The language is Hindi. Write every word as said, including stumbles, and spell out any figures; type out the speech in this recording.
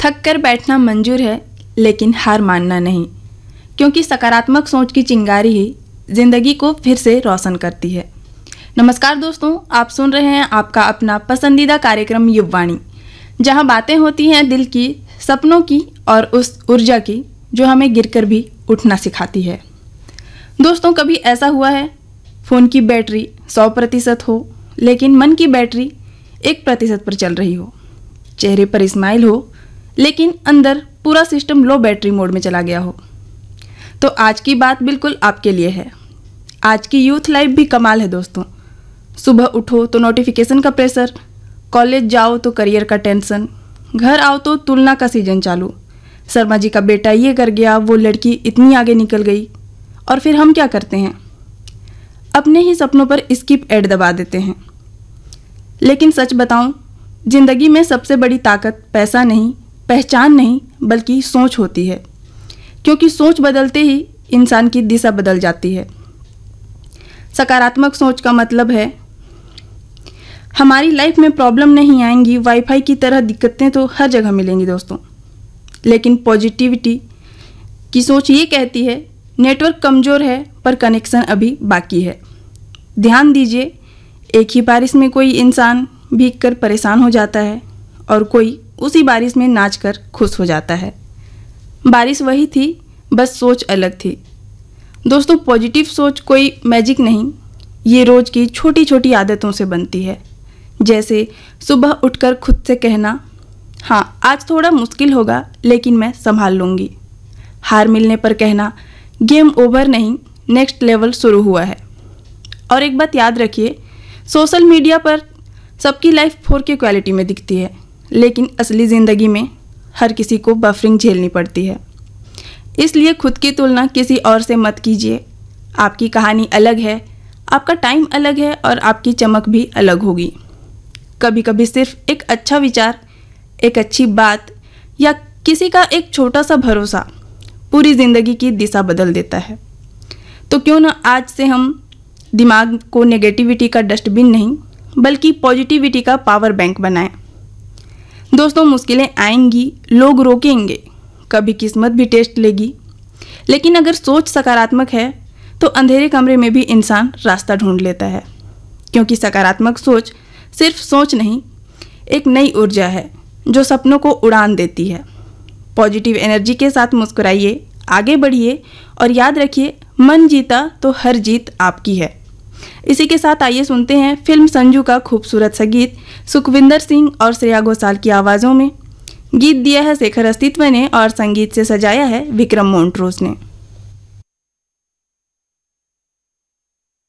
थक कर बैठना मंजूर है, लेकिन हार मानना नहीं, क्योंकि सकारात्मक सोच की चिंगारी ही जिंदगी को फिर से रोशन करती है। नमस्कार दोस्तों, आप सुन रहे हैं आपका अपना पसंदीदा कार्यक्रम युववाणी, जहां बातें होती हैं दिल की, सपनों की और उस ऊर्जा की जो हमें गिरकर भी उठना सिखाती है। दोस्तों, कभी ऐसा हुआ है फ़ोन की बैटरी सौ प्रतिशत हो, लेकिन मन की बैटरी एक प्रतिशत पर चल रही हो, चेहरे पर स्माइल हो, लेकिन अंदर पूरा सिस्टम लो बैटरी मोड में चला गया हो। तो आज की बात बिल्कुल आपके लिए है। आज की यूथ लाइफ भी कमाल है दोस्तों। सुबह उठो तो नोटिफिकेशन का प्रेशर, कॉलेज जाओ तो करियर का टेंशन, घर आओ तो तुलना का सीजन चालू। शर्मा जी का बेटा ये कर गया, वो लड़की इतनी आगे निकल गई। और फिर हम क्या करते हैं? अपने ही सपनों पर स्किप ऐड दबा देते हैं। लेकिन सच बताऊं, जिंदगी में सबसे बड़ी ताकत पैसा नहीं, पहचान नहीं, बल्कि सोच होती है, क्योंकि सोच बदलते ही इंसान की दिशा बदल जाती है। सकारात्मक सोच का मतलब है हमारी लाइफ में प्रॉब्लम नहीं आएंगी, वाईफाई की तरह दिक्कतें तो हर जगह मिलेंगी दोस्तों। लेकिन पॉजिटिविटी की सोच ये कहती है नेटवर्क कमज़ोर है पर कनेक्शन अभी बाकी है। ध्यान दीजिए, एक ही बारिश में कोई इंसान भीग कर परेशान हो जाता है और कोई उसी बारिश में नाच कर खुश हो जाता है। बारिश वही थी, बस सोच अलग थी। दोस्तों, पॉजिटिव सोच कोई मैजिक नहीं, ये रोज़ की छोटी छोटी आदतों से बनती है। जैसे सुबह उठकर खुद से कहना, हाँ आज थोड़ा मुश्किल होगा लेकिन मैं संभाल लूँगी। हार मिलने पर कहना, गेम ओवर नहीं, नेक्स्ट लेवल शुरू हुआ है। और एक बात याद रखिए, सोशल मीडिया पर सबकी लाइफ फोर के क्वालिटी में दिखती है, लेकिन असली ज़िंदगी में हर किसी को बफरिंग झेलनी पड़ती है। इसलिए खुद की तुलना किसी और से मत कीजिए। आपकी कहानी अलग है, आपका टाइम अलग है और आपकी चमक भी अलग होगी। कभी कभी सिर्फ एक अच्छा विचार, एक अच्छी बात या किसी का एक छोटा सा भरोसा पूरी ज़िंदगी की दिशा बदल देता है। तो क्यों ना आज से हम दिमाग को नेगेटिविटी का डस्टबिन नहीं, बल्कि पॉजिटिविटी का पावर बैंक बनाएं। दोस्तों, मुश्किलें आएंगी, लोग रोकेंगे, कभी किस्मत भी टेस्ट लेगी, लेकिन अगर सोच सकारात्मक है तो अंधेरे कमरे में भी इंसान रास्ता ढूंढ लेता है। क्योंकि सकारात्मक सोच सिर्फ सोच नहीं, एक नई ऊर्जा है जो सपनों को उड़ान देती है। पॉजिटिव एनर्जी के साथ मुस्कुराइए, आगे बढ़िए और याद रखिए, मन जीता तो हर जीत आपकी है। इसी के साथ आइए सुनते हैं फिल्म संजू का खूबसूरत सा गीत सुखविंदर सिंह और श्रेया घोषाल की आवाज़ों में। गीत दिया है शेखर अस्तित्व ने और संगीत से सजाया है विक्रम मोन्ट्रोस ने।